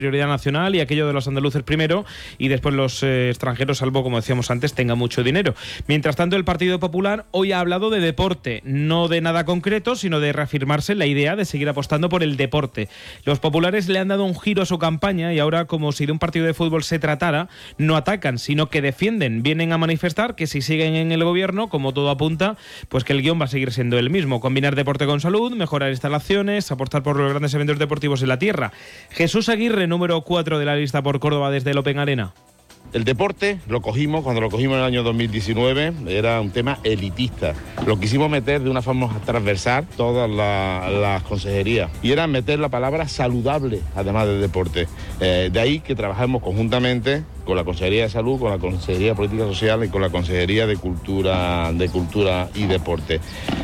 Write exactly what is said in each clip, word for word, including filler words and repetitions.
prioridad nacional y aquello de los andaluces primero y después los eh, extranjeros, salvo, como decíamos antes, tengan mucho dinero. Mientras tanto, el Partido Popular hoy ha hablado de deporte, no de nada concreto, sino de reafirmarse la idea de seguir apostando por el deporte. Los populares le han dado un giro a su campaña y ahora, como si de un partido de fútbol se tratara, no atacan, sino que defienden. Vienen a manifestar que si siguen en el gobierno, como todo apunta, pues que el guión va a seguir siendo el mismo. Combinar deporte con salud, mejorar instalaciones, apostar por los grandes eventos deportivos en la tierra. Jesús Aguirre, número cuatro de la lista por Córdoba desde el Open Arena. El deporte lo cogimos, cuando lo cogimos en el año dos mil diecinueve, era un tema elitista. Lo quisimos meter de una forma transversal todas la, las consejerías. Y era meter la palabra saludable, además del deporte. Eh, de ahí que trabajamos conjuntamente con la Consejería de Salud, con la Consejería de Política Social y con la Consejería de Cultura, de Cultura y Deporte.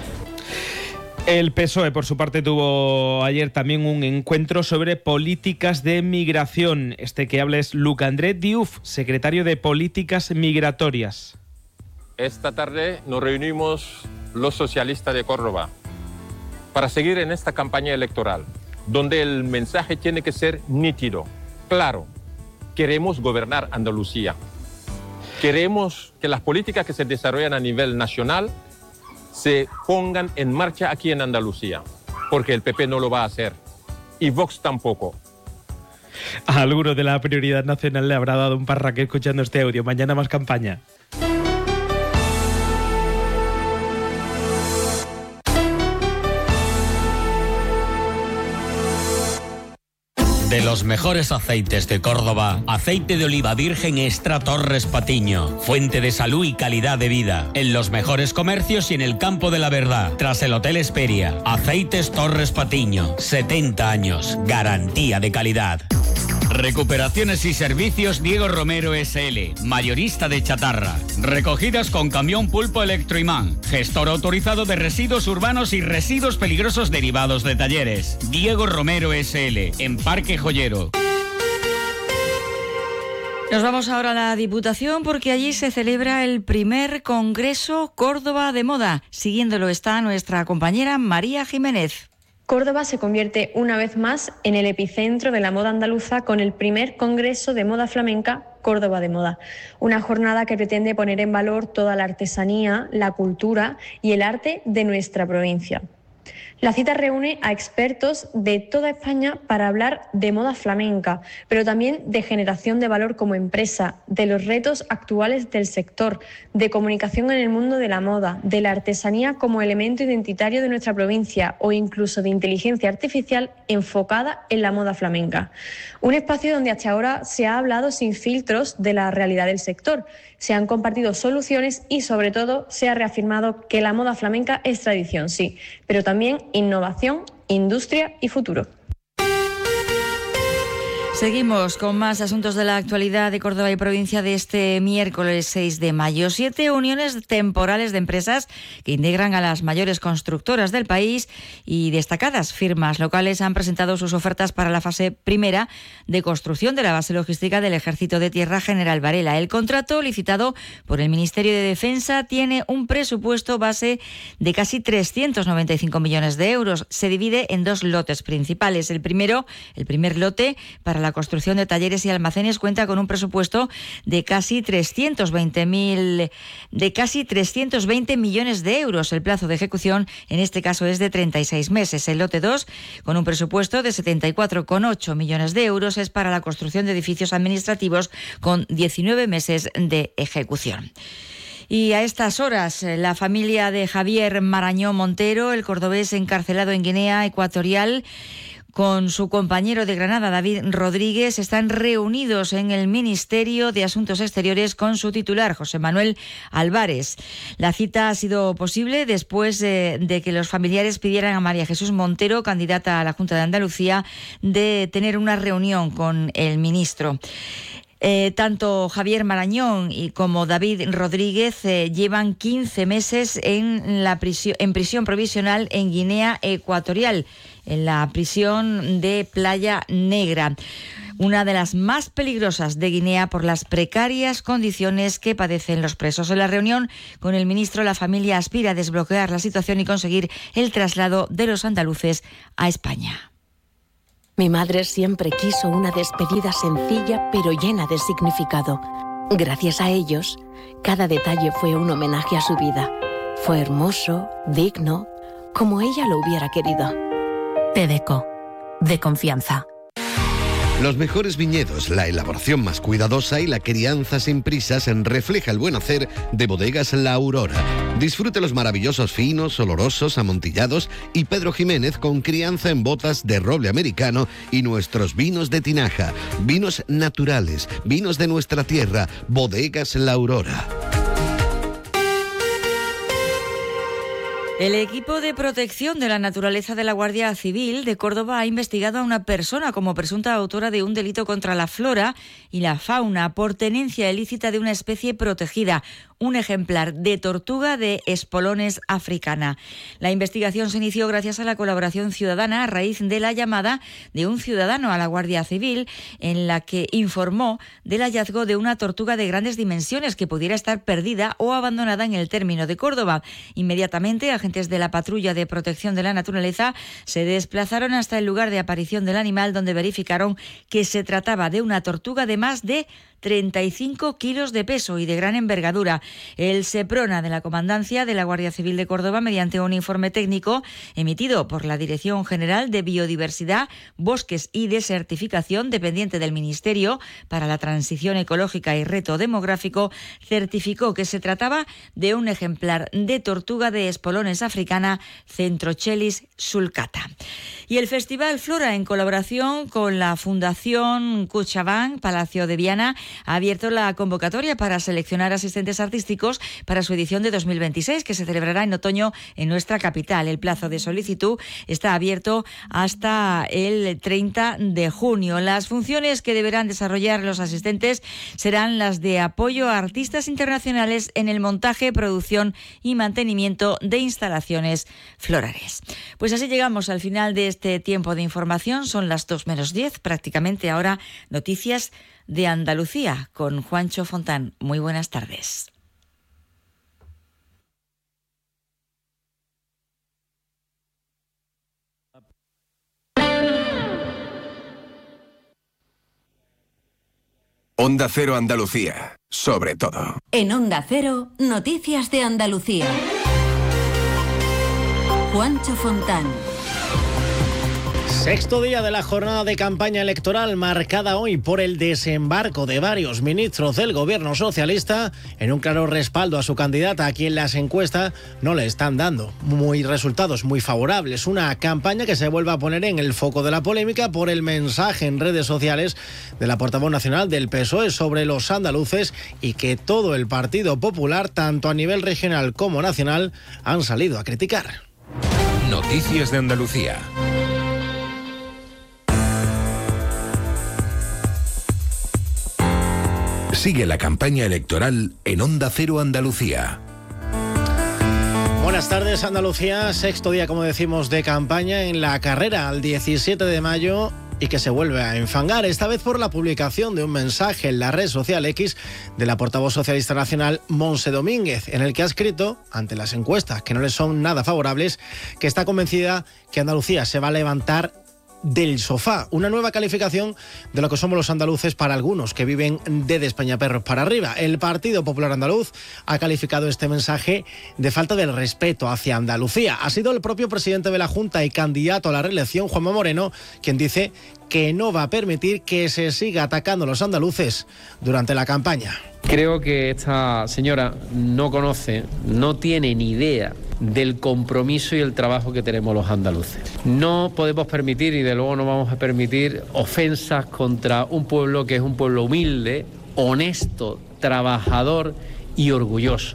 El P S O E, por su parte, tuvo ayer también un encuentro sobre políticas de migración. Este que habla es Luc André Diouf, secretario de Políticas Migratorias. Esta tarde nos reunimos los socialistas de Córdoba para seguir en esta campaña electoral, donde el mensaje tiene que ser nítido, claro. Queremos gobernar Andalucía. Queremos que las políticas que se desarrollan a nivel nacional se pongan en marcha aquí en Andalucía, porque el P P no lo va a hacer, y Vox tampoco. A alguno de la prioridad nacional le habrá dado un parraque escuchando este audio. Mañana más campaña. De los mejores aceites de Córdoba, aceite de oliva virgen extra Torres Patiño, fuente de salud y calidad de vida, en los mejores comercios y en el campo de la verdad, tras el Hotel Esperia. Aceites Torres Patiño, setenta años, garantía de calidad. Recuperaciones y servicios Diego Romero S L, mayorista de chatarra. Recogidas con camión Pulpo Electroimán, gestor autorizado de residuos urbanos y residuos peligrosos derivados de talleres. Diego Romero S L, en Parque Joyero. Nos vamos ahora a la Diputación porque allí se celebra el primer Congreso Córdoba de Moda. Siguiéndolo está nuestra compañera María Jiménez. Córdoba se convierte una vez más en el epicentro de la moda andaluza con el primer Congreso de Moda Flamenca Córdoba de Moda, una jornada que pretende poner en valor toda la artesanía, la cultura y el arte de nuestra provincia. La cita reúne a expertos de toda España para hablar de moda flamenca, pero también de generación de valor como empresa, de los retos actuales del sector, de comunicación en el mundo de la moda, de la artesanía como elemento identitario de nuestra provincia o incluso de inteligencia artificial enfocada en la moda flamenca. Un espacio donde hasta ahora se ha hablado sin filtros de la realidad del sector, se han compartido soluciones y sobre todo se ha reafirmado que la moda flamenca es tradición, sí, pero también innovación, industria y futuro. Seguimos con más asuntos de la actualidad de Córdoba y provincia de este miércoles seis de mayo. Siete uniones temporales de empresas que integran a las mayores constructoras del país y destacadas firmas locales han presentado sus ofertas para la fase primera de construcción de la base logística del Ejército de Tierra General Varela. El contrato, licitado por el Ministerio de Defensa, tiene un presupuesto base de casi trescientos noventa y cinco millones de euros. Se divide en dos lotes principales. El primero, el primer lote para la La construcción de talleres y almacenes cuenta con un presupuesto de casi trescientos veinte mil, de casi trescientos veinte millones de euros. El plazo de ejecución en este caso es de treinta y seis meses. El lote dos, con un presupuesto de setenta y cuatro coma ocho millones de euros, es para la construcción de edificios administrativos con diecinueve meses de ejecución. Y a estas horas, la familia de Javier Marañón Montero, el cordobés encarcelado en Guinea Ecuatorial, con su compañero de Granada, David Rodríguez, están reunidos en el Ministerio de Asuntos Exteriores con su titular, José Manuel Álvarez. La cita ha sido posible después de, de que los familiares pidieran a María Jesús Montero, candidata a la Junta de Andalucía, de tener una reunión con el ministro. Eh, tanto Javier Marañón y como David Rodríguez eh, llevan quince meses en, la prisión, en prisión provisional en Guinea Ecuatorial, en la prisión de Playa Negra, una de las más peligrosas de Guinea por las precarias condiciones que padecen los presos. En la reunión con el ministro, la familia aspira a desbloquear la situación y conseguir el traslado de los andaluces a España. Mi madre siempre quiso una despedida sencilla pero llena de significado. Gracias a ellos, cada detalle fue un homenaje a su vida. Fue hermoso, digno, como ella lo hubiera querido. Tedeco, de confianza. Los mejores viñedos, la elaboración más cuidadosa y la crianza sin prisas refleja el buen hacer de Bodegas La Aurora. Disfrute los maravillosos finos, olorosos, amontillados y Pedro Jiménez con crianza en botas de roble americano y nuestros vinos de tinaja. Vinos naturales, vinos de nuestra tierra, Bodegas La Aurora. El equipo de protección de la naturaleza de la Guardia Civil de Córdoba ha investigado a una persona como presunta autora de un delito contra la flora y la fauna por tenencia ilícita de una especie protegida, un ejemplar de tortuga de espolones africana. La investigación se inició gracias a la colaboración ciudadana a raíz de la llamada de un ciudadano a la Guardia Civil en la que informó del hallazgo de una tortuga de grandes dimensiones que pudiera estar perdida o abandonada en el término de Córdoba. Inmediatamente, agentes de la Patrulla de Protección de la Naturaleza se desplazaron hasta el lugar de aparición del animal, donde verificaron que se trataba de una tortuga de más de treinta y cinco kilos de peso y de gran envergadura. El SEPRONA de la Comandancia de la Guardia Civil de Córdoba, mediante un informe técnico emitido por la Dirección General de Biodiversidad, Bosques y Desertificación, dependiente del Ministerio para la Transición Ecológica y Reto Demográfico, certificó que se trataba de un ejemplar de tortuga de espolones africana, Centrochelis sulcata. Y el Festival Flora, en colaboración con la Fundación CaixaBank Palacio de Viana, ha abierto la convocatoria para seleccionar asistentes artísticos para su edición de dos mil veintiséis, que se celebrará en otoño en nuestra capital. El plazo de solicitud está abierto hasta el treinta de junio. Las funciones que deberán desarrollar los asistentes serán las de apoyo a artistas internacionales en el montaje, producción y mantenimiento de instalaciones florales. Pues así llegamos al final de este tiempo de información. Son las dos menos diez, prácticamente ahora noticias de Andalucía con Juancho Fontán. Muy buenas tardes. Onda Cero Andalucía, sobre todo. En Onda Cero, noticias de Andalucía. Juancho Fontán. Sexto día de la jornada de campaña electoral, marcada hoy por el desembarco de varios ministros del gobierno socialista en un claro respaldo a su candidata, a quien las encuestas no le están dando muy resultados muy favorables. Una campaña que se vuelve a poner en el foco de la polémica por el mensaje en redes sociales de la portavoz nacional del P S O E sobre los andaluces, y que todo el Partido Popular, tanto a nivel regional como nacional, han salido a criticar. Noticias de Andalucía. Sigue la campaña electoral en Onda Cero Andalucía. Buenas tardes, Andalucía. Sexto día, como decimos, de campaña en la carrera al diecisiete de mayo, y que se vuelve a enfangar, esta vez por la publicación de un mensaje en la red social X de la portavoz socialista nacional Montse Domínguez, en el que ha escrito, ante las encuestas que no le son nada favorables, que está convencida que Andalucía se va a levantar del sofá, una nueva calificación de lo que somos los andaluces para algunos que viven de despeñaperros para arriba. El Partido Popular Andaluz ha calificado este mensaje de falta de respeto hacia Andalucía. Ha sido el propio presidente de la Junta y candidato a la reelección, Juanma Moreno, quien dice que no va a permitir que se siga atacando a los andaluces durante la campaña. Creo que esta señora no conoce, no tiene ni idea del compromiso y el trabajo que tenemos los andaluces. No podemos permitir, y de luego no vamos a permitir, ofensas contra un pueblo que es un pueblo humilde, honesto, trabajador y orgulloso.